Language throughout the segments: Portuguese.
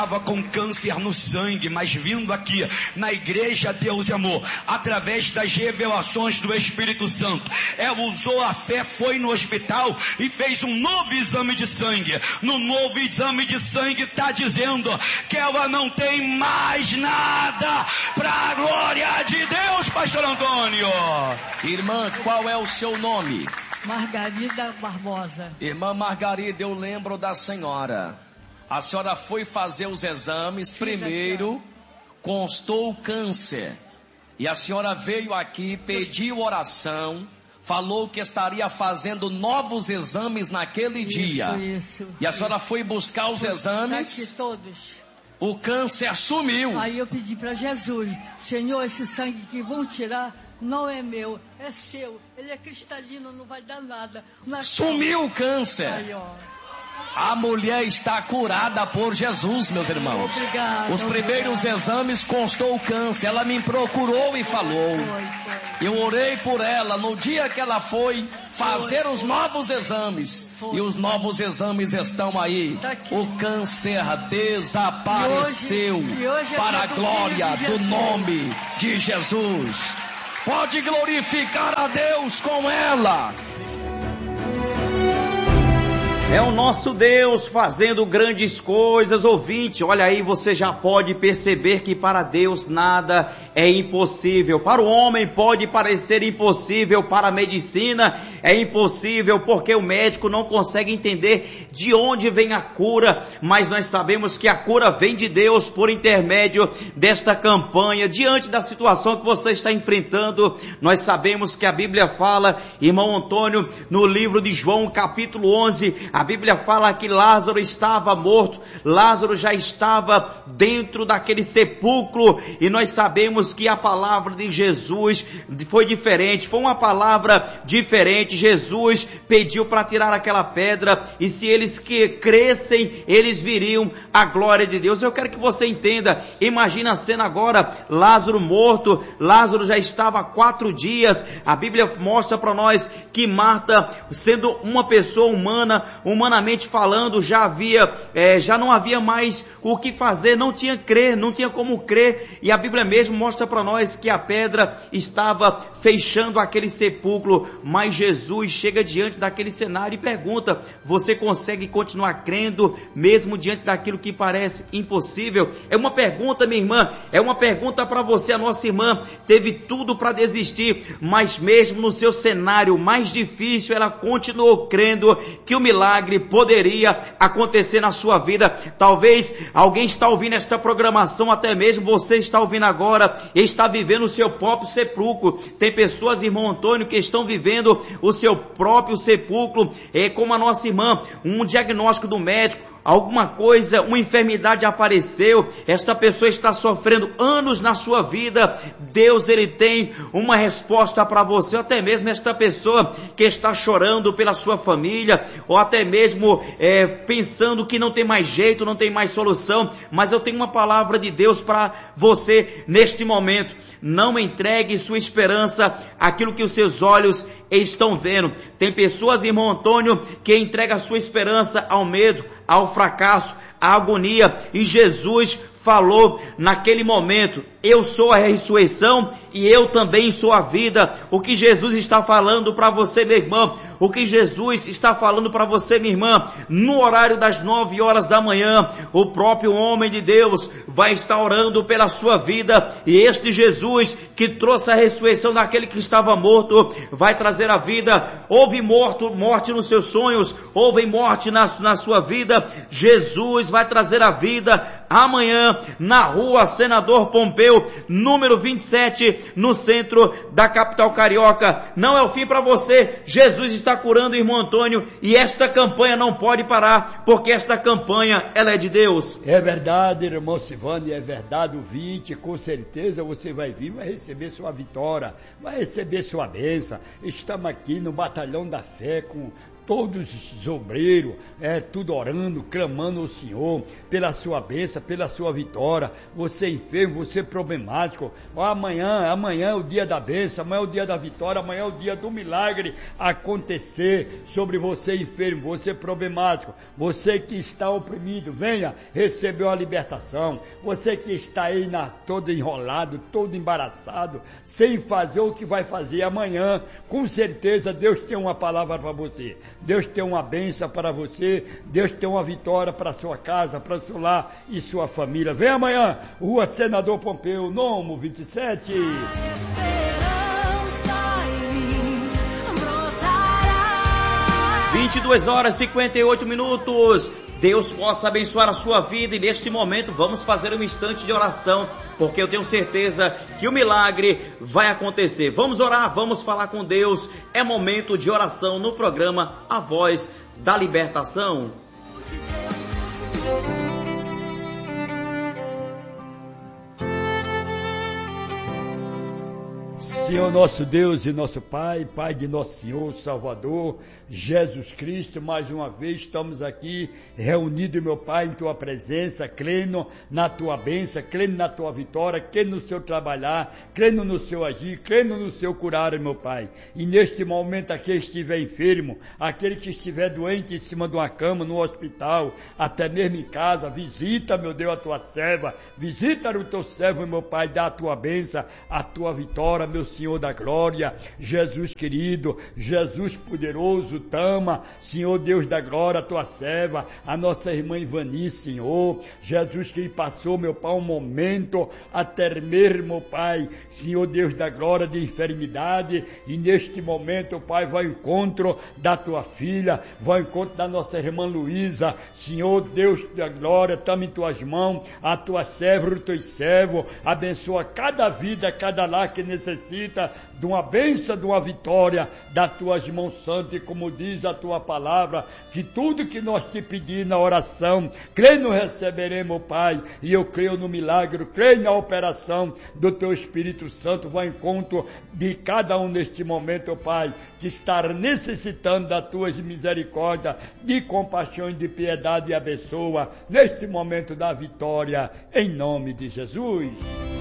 com câncer no sangue, mas vindo aqui na igreja Deus e Amor, através das revelações do Espírito Santo, ela usou a fé, foi no hospital e fez um novo exame de sangue. No novo exame de sangue está dizendo que ela não tem mais nada para a glória de Deus, pastor Antônio. Irmã, qual é o seu nome? Margarida Barbosa. Irmã Margarida, eu lembro da senhora. A senhora foi fazer os exames, primeiro constou o câncer. E a senhora veio aqui, pediu oração, falou que estaria fazendo novos exames naquele dia. Isso. E a senhora foi buscar os exames. Aqui todos. O câncer sumiu. Aí eu pedi para Jesus: Senhor, esse sangue que vão tirar não é meu, é seu. Ele é cristalino, não vai dar nada. Sumiu o câncer. Aí, ó. A mulher está curada por Jesus, meus irmãos. Obrigada, os primeiros exames constou o câncer. Ela me procurou e falou. Eu orei por ela no dia que ela foi fazer os novos exames. E os novos exames estão aí. O câncer desapareceu para a glória do nome de Jesus. Pode glorificar a Deus com ela. É o nosso Deus fazendo grandes coisas, ouvinte. Olha aí, você já pode perceber que para Deus nada é impossível. Para o homem pode parecer impossível, para a medicina é impossível, porque o médico não consegue entender de onde vem a cura. Mas nós sabemos que a cura vem de Deus por intermédio desta campanha. Diante da situação que você está enfrentando, nós sabemos que a Bíblia fala, irmão Antônio, no livro de João, capítulo 11, a Bíblia fala que Lázaro estava morto, Lázaro já estava dentro daquele sepulcro, e nós sabemos que a palavra de Jesus foi diferente, foi uma palavra diferente. Jesus pediu para tirar aquela pedra, e se eles que crescem, eles viriam a glória de Deus. Eu quero que você entenda, imagina a cena agora, Lázaro morto, Lázaro já estava há 4 dias, a Bíblia mostra para nós que Marta, sendo uma pessoa humana, humanamente falando, já não havia mais o que fazer, não tinha como crer, e a Bíblia mesmo mostra para nós que a pedra estava fechando aquele sepulcro, mas Jesus chega diante daquele cenário e pergunta: você consegue continuar crendo, mesmo diante daquilo que parece impossível? É uma pergunta, minha irmã, é uma pergunta para você. A nossa irmã teve tudo para desistir, mas mesmo no seu cenário mais difícil, ela continuou crendo que o milagre poderia acontecer na sua vida. Talvez alguém está ouvindo esta programação, até mesmo você está ouvindo agora e está vivendo o seu próprio sepulcro. Tem pessoas, irmão Antônio, que estão vivendo o seu próprio sepulcro, como a nossa irmã, um diagnóstico do médico, alguma coisa, uma enfermidade apareceu, esta pessoa está sofrendo anos na sua vida. Deus, ele tem uma resposta para você. Ou até mesmo esta pessoa que está chorando pela sua família, ou até mesmo pensando que não tem mais jeito, não tem mais solução, mas eu tenho uma palavra de Deus para você neste momento. Não entregue sua esperança àquilo que os seus olhos estão vendo. Tem pessoas, irmão Antônio, que entregam a sua esperança ao medo, ao fracasso, à agonia, e Jesus falou naquele momento: eu sou a ressurreição e eu também sou a vida. O que Jesus está falando para você, meu irmão, o que Jesus está falando para você, minha irmã, no horário das 9 horas da manhã, o próprio homem de Deus vai estar orando pela sua vida, e este Jesus que trouxe a ressurreição daquele que estava morto, vai trazer a vida. Houve morte nos seus sonhos, houve morte na sua vida, Jesus vai trazer a vida amanhã, na rua Senador Pompeu, número 27, no centro da capital carioca. Não é o fim para você. Jesus está curando, irmão Antônio, e esta campanha não pode parar, porque esta campanha, ela é de Deus. É verdade, irmão Silvano, é verdade, ouvinte, com certeza você vai vir, vai receber sua vitória, vai receber sua bênção. Estamos aqui no Batalhão da Fé com todos os obreiros, tudo orando, clamando ao Senhor, pela sua bênção, pela sua vitória. Você enfermo, você problemático, amanhã é o dia da bênção, amanhã é o dia da vitória, amanhã é o dia do milagre acontecer sobre você enfermo, você problemático, você que está oprimido, venha receber a libertação. Você que está aí todo enrolado, todo embaraçado, sem fazer o que vai fazer amanhã, com certeza Deus tem uma palavra para você. Deus tem uma bênção para você, Deus tem uma vitória para sua casa, para seu lar e sua família. Vem amanhã, Rua Senador Pompeu, Nomo 27. 22h58. Deus possa abençoar a sua vida, e neste momento vamos fazer um instante de oração, porque eu tenho certeza que o milagre vai acontecer. Vamos orar, vamos falar com Deus. É momento de oração no programa A Voz da Libertação. Senhor nosso Deus e nosso Pai, Pai de nosso Senhor, Salvador, Jesus Cristo, mais uma vez estamos aqui reunidos, meu Pai, em Tua presença, crendo na Tua bênção, crendo na Tua vitória, crendo no Seu trabalhar, crendo no Seu agir, crendo no Seu curar, meu Pai. E neste momento, aquele que estiver enfermo, aquele que estiver doente em cima de uma cama, no hospital, até mesmo em casa, visita, meu Deus, a Tua serva, visita o Teu servo, meu Pai, dá a Tua bênção, a Tua vitória, meu Senhor da glória, Jesus querido, Jesus poderoso, Tama, Senhor Deus da glória, a Tua serva, a nossa irmã Ivani, Senhor, Jesus que passou, meu Pai, um momento a temer, meu Pai, Senhor Deus da glória, de enfermidade, e neste momento, Pai, vai ao encontro da Tua filha, vai ao encontro da nossa irmã Luísa, Senhor Deus da glória, tamo em Tuas mãos, a Tua serva, o Teu servo, abençoa cada vida, cada lar que necessita de uma bênção, de uma vitória das Tuas mãos santas, e como diz a Tua palavra, que tudo que nós te pedir na oração, creio receberemos, Pai, e eu creio no milagre, creio na operação do Teu Espírito Santo, vai ao encontro de cada um neste momento, Pai, que está necessitando das Tuas misericórdias, de compaixão e de piedade, e abençoa neste momento da vitória, em nome de Jesus.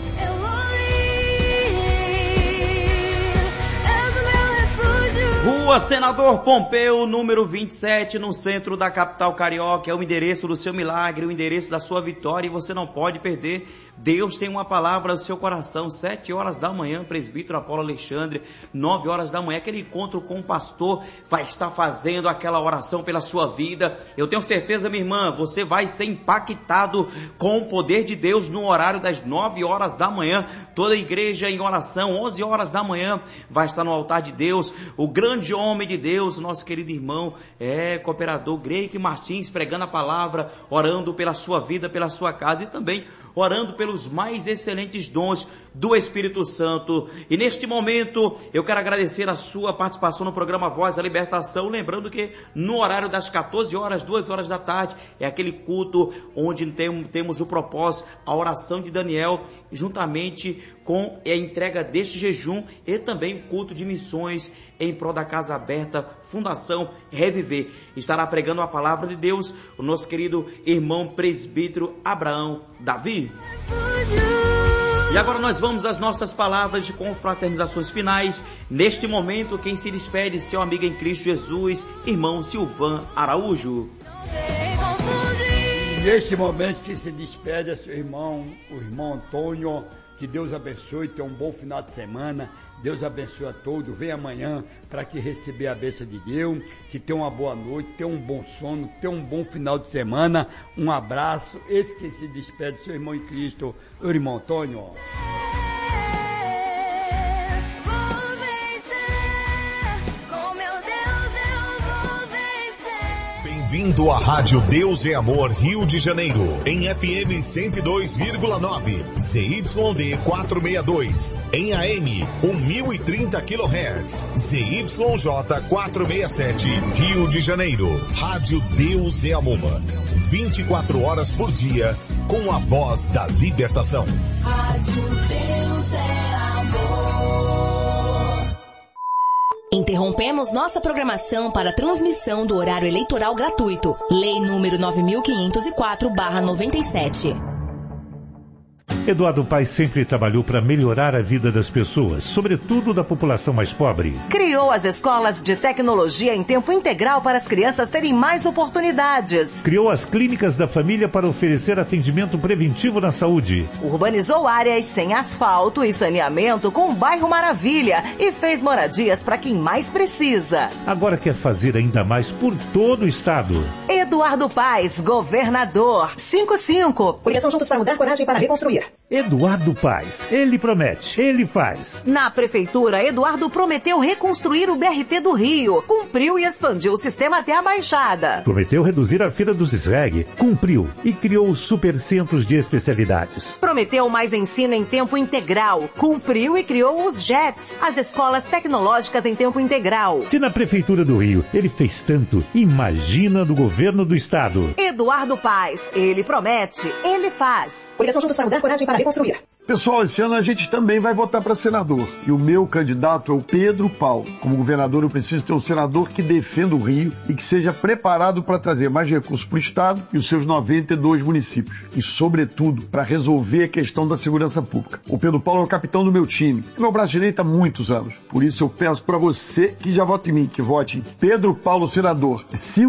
Rua Senador Pompeu, número 27, no centro da capital carioca. É o endereço do seu milagre, o endereço da sua vitória, e você não pode perder. Deus tem uma palavra no seu coração. 7 horas da manhã, presbítero Apolo Alexandre, 9 horas da manhã, aquele encontro com o pastor vai estar fazendo aquela oração pela sua vida. Eu tenho certeza, minha irmã, você vai ser impactado com o poder de Deus no horário das 9 horas da manhã. Toda a igreja em oração, 11 horas da manhã, vai estar no altar de Deus. O grande homem de Deus, nosso querido irmão, cooperador Greike Martins, pregando a palavra, orando pela sua vida, pela sua casa, e também orando pelos mais excelentes dons do Espírito Santo. E neste momento eu quero agradecer a sua participação no programa Voz da Libertação, lembrando que no horário das 14 horas, 2 horas da tarde, é aquele culto onde temos o propósito, a oração de Daniel, juntamente com a entrega deste jejum, e também o culto de missões em prol da Casa Aberta, Fundação Reviver. Estará pregando a palavra de Deus o nosso querido irmão presbítero Abraão Davi. E agora nós vamos às nossas palavras de confraternizações finais. Neste momento, quem se despede, seu amigo em Cristo Jesus, irmão Silvan Araújo. E neste momento que se despede é seu irmão, o irmão Antônio. Que Deus abençoe, tenha um bom final de semana. Deus abençoe a todos. Vem amanhã para que receber a bênção de Deus. Que tenha uma boa noite, tenha um bom sono, tenha um bom final de semana. Um abraço. Esse que se despede, seu irmão em Cristo, o irmão Antônio. Bem-vindo à Rádio Deus é Amor Rio de Janeiro, em FM 102,9, ZYD 462, em AM 1030 kHz, ZYJ 467, Rio de Janeiro. Rádio Deus é Amor, 24 horas por dia, com a voz da libertação. Rádio Deus é Amor. Interrompemos nossa programação para transmissão do horário eleitoral gratuito. Lei número 9504/97. Eduardo Paes sempre trabalhou para melhorar a vida das pessoas, sobretudo da população mais pobre. Criou as escolas de tecnologia em tempo integral para as crianças terem mais oportunidades. Criou as clínicas da família para oferecer atendimento preventivo na saúde. Urbanizou áreas sem asfalto e saneamento com o bairro Maravilha e fez moradias para quem mais precisa. Agora quer fazer ainda mais por todo o estado. Eduardo Paes, governador. 55. Coligação Juntos para Mudar, coragem para reconstruir. Eduardo Paes, ele promete, ele faz. Na prefeitura, Eduardo prometeu reconstruir o BRT do Rio, cumpriu e expandiu o sistema até a Baixada. Prometeu reduzir a fila dos SREG, cumpriu e criou os supercentros de especialidades. Prometeu mais ensino em tempo integral, cumpriu e criou os JETs, as escolas tecnológicas em tempo integral. Se na prefeitura do Rio ele fez tanto, imagina no governo do estado. Eduardo Paes, ele promete, ele faz. Coligação Juntos para Mudar, coragem para reconstruir. Pessoal, esse ano a gente também vai votar para senador. E o meu candidato é o Pedro Paulo. Como governador, eu preciso ter um senador que defenda o Rio e que seja preparado para trazer mais recursos para o Estado e os seus 92 municípios. E, sobretudo, para resolver a questão da segurança pública. O Pedro Paulo é o capitão do meu time. É meu braço direito há muitos anos. Por isso eu peço para você que já vota em mim, que vote em Pedro Paulo, senador.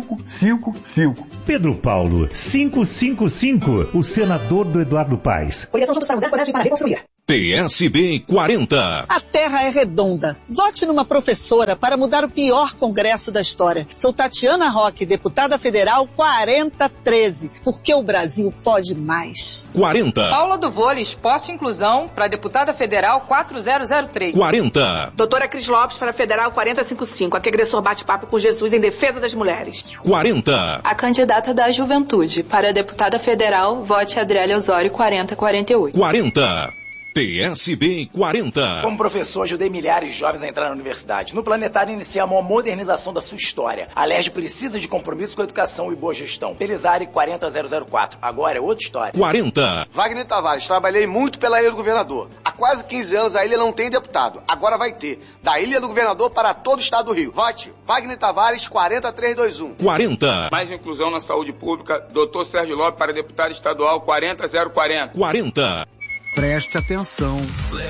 555. Pedro Paulo, 555. O senador do Eduardo Paes. Coligação Juntos para Mudar, coragem para reconstruir. PSB 40. A Terra é redonda. Vote numa professora para mudar o pior congresso da história. Sou Tatiana Roque, deputada federal 4013, porque o Brasil pode mais. 40. Paula do Vôlei, Esporte e Inclusão, para deputada federal 4003. 40. Doutora Cris Lopes, para federal 4055, aqui agressor bate-papo com Jesus em defesa das mulheres. 40. A candidata da Juventude, para deputada federal, vote Adriele Osório 4048. 40. PSB 40. Como professor, ajudei milhares de jovens a entrar na universidade. No Planetário, iniciamos a modernização da sua história. A LERJ precisa de compromisso com a educação e boa gestão. Pelizari 40004. Agora é outra história. 40. Wagner Tavares, trabalhei muito pela Ilha do Governador. Há quase 15 anos a ilha não tem deputado. Agora vai ter. Da Ilha do Governador para todo o estado do Rio. Vote Wagner Tavares 40321. 40. Mais inclusão na saúde pública. Dr. Sérgio Lopes para deputado estadual 40040. 40. Preste atenção.